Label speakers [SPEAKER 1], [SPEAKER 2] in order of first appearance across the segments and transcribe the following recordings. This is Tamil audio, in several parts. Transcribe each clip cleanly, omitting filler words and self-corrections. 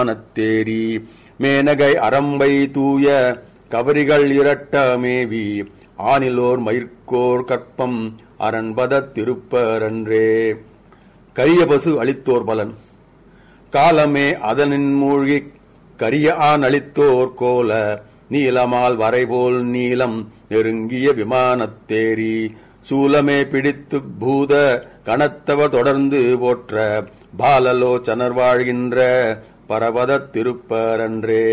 [SPEAKER 1] விமானத்தேரி மேனகை அரம்பை தூய கவரிகள் இரட்ட மேவி ஆனிலோர் மயிர்கோர் கற்பம் அரண்பத திருப்பரன்றே. கரிய பசு அளித்தோர் பலன். காலமே அதனின் மூழ்கிக் கரிய ஆண் அளித்தோர் கோல நீலமால் வரைபோல் நீலம் நெருங்கிய விமானத்தேரி சூலமே பிடித்து பூத கணத்தவர் தொடர்ந்து போற்ற பாலலோச்சனர் வாழ்கின்ற பரபத திருப்பரன்றே.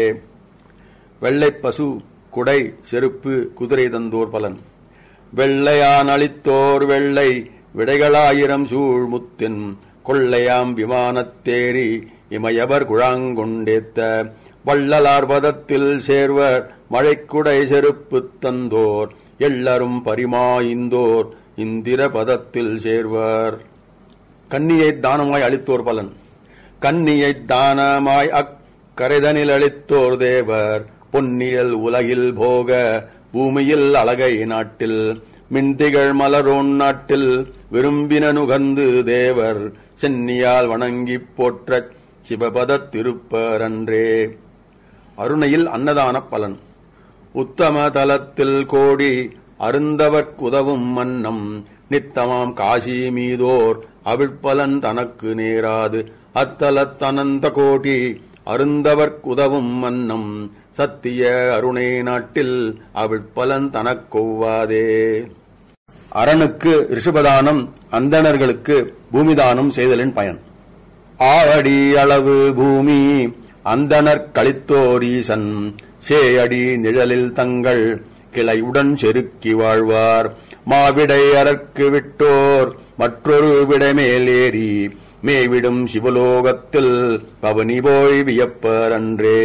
[SPEAKER 1] வெள்ளைப் பசு குடை செருப்பு குதிரை தந்தோர் பலன். வெள்ளையான் அளித்தோர் வெள்ளை விடைகளாயிரம் சூழ் முத்தின் கொள்ளையாம் விமானத்தேரி இமையவர் குழாங்கொண்டேத்த வள்ளலார் பதத்தில் சேர்வர் மழைக்குடை செருப்பு தந்தோர் எள்ளரும் பரிமாய்ந்தோர் இந்திர பதத்தில் சேர்வர். கன்னியைத் தானமாய் அளித்தோர் பலன். கன்னியைத் தானமாய் அக்கரைதனில் அளித்தோர் தேவர் பொன்னியல் உலகில் போக பூமியில் அழகை நாட்டில் மின்திகள் மலரோன் நாட்டில் விரும்பின நுகர்ந்து தேவர் சென்னியால் வணங்கிப் போற்றச் சிவபதத் திருப்பரன்றே. அருணையில் அன்னதான பலன். உத்தம தலத்தில் கோடி அருந்தவர்க்குதவும் மன்னம் நித்தமாம் காசி மீதோர் அவிழ்ப்பலன் தனக்கு நேராது அத்தலத்தனந்த கோடி அருந்தவர்க்குதவும் மன்னம் சத்திய அருணை நாட்டில் அவிழ்ப்பலன் தனக்கொவ்வாதே. அரணுக்கு ரிஷபதானம், அந்தணர்களுக்கு பூமிதானம் செய்தலின் பயன். ஆவடி அளவு பூமி அந்தணர் கழித்தோர் ஈசன் சேயடி நிழலில் தங்கள் கிளையுடன் செருக்கி வாழ்வார். மாவிடை அரற்கு விட்டோர் மற்றொரு விடைமேல் ஏறி மேவிடும் சிவலோகத்தில் பவனி போய் வியப்பரன்றே.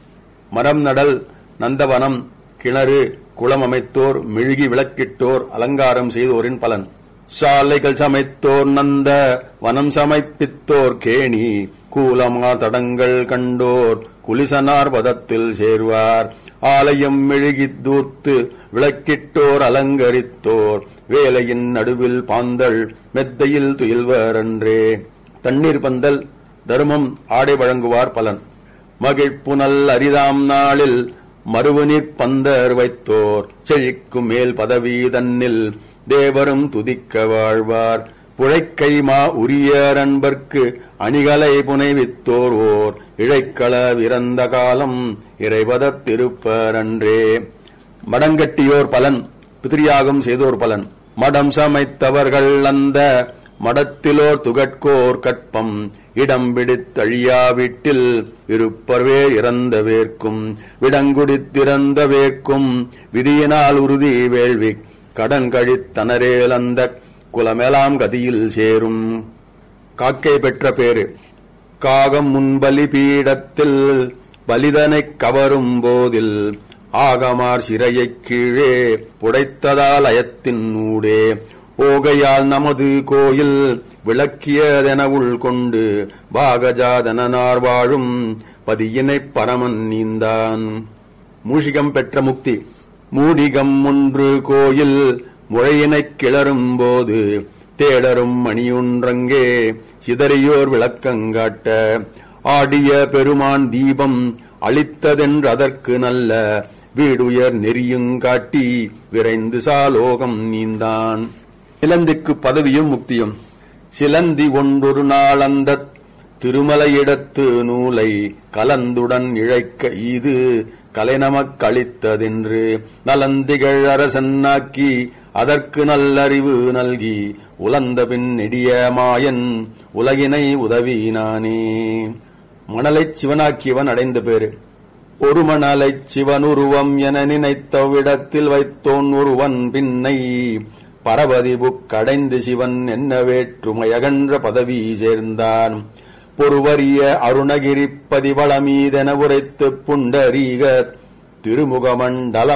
[SPEAKER 1] மரம் நடல், நந்தவனம், கிணறு, குளம் அமைத்தோர், மெழுகி விளக்கிட்டோர், அலங்காரம் செய்தோரின் பலன். சாலைகள் சமைத்தோர், நந்த வனம் சமைப்பித்தோர், கேணி கூலமார் தடங்கள் கண்டோர் குலிசனார் பதத்தில் சேர்வார். ஆலயம் மெழுகித் தூர்த்து விளக்கிட்டோர், அலங்கரித்தோர், வேலையின் நடுவில் பாந்தள் மெத்தையில் துயில்வரன்றே. தண்ணீர் பந்தல், தருமம், ஆடை வழங்குவார் பலன். மகிழ்ப்புனல் அரிதாம் நாளில் மறுவுநீர் பந்தர் வைத்தோர் செழிக்கும் மேல் பதவி தன்னில் தேவரும் துதிக்க வாழ்வார். புழைக்கை மா உரிய அன்பர்க்கு அணிகளை புனைவித்தோர் ஓர் இழைக்கள விரந்த காலம் இறைவதத் திருப்பரன்றே. மடங்கட்டியோர் பலன். பித்ரியாகம் செய்தோர் பலன். மடம் சமைத்தவர்கள் அந்த மடத்திலோர் துகட்கோர் கற்பம் இடம் பிடித்தழியா வீட்டில் இருப்பர்வே இறந்த வேர்க்கும் விடங்குடித்திறந்த வேர்க்கும் விதியினால் உறுதி வேள்வி கடன் கழித்தனரேல் அந்த குலமெலாம் கதியில் சேரும். காக்கை பெற்ற பேரு. காகம் முன்பலி பீடத்தில் பலிதனைக் கவரும் போதில் ஆகமார் சிறையைக் கீழே புடைத்ததால் அயத்தின் ஊடே ஓகையால் நமது கோயில் விளக்கியதென உள்கொண்டு பாகஜாதனார் வாழும் பதியினைப் பரமன் நீந்தான். மூஷிகம் பெற்ற முக்தி. மூடிகம் ஒன்று கோயில் முழையினைக் கிளறும் போது தேடரும் மணியொன்றங்கே சிதறியோர் விளக்கங்காட்ட ஆடிய பெருமான் தீபம் அளித்ததென்றதற்கு நல்ல வீடுயர் நெறியுங்காட்டி விரைந்து சாலோகம் நீந்தான். சிலந்திக்கு பதவியும் முக்தியும். சிலந்தி ஒன்றொரு நாள் அந்தத் திருமலையிடத்து நூலை கலந்துடன் இழைக்க இது கலை நமக்களித்ததென்று நலந்திகள் அரசன்னாக்கி அதற்கு நல்லறிவு நல்கி உலந்த பின் நெடிய மாயன் உலகினை உதவினானே. மணலைச் சிவனாக்கியவன் அடைந்த பேரு. ஒரு மணலைச் சிவனுருவம் என நினைத்தவிடத்தில் வைத்தோன் ஒருவன் பின்னை பரவதி புக்கடைந்து சிவன் என்ன வேற்றுமையகன்ற பதவி சேர்ந்தான். பொறுவரிய அருணகிரிப்பதி வளமீதென உரைத்து புண்டரீக திருமுகமண்டலம்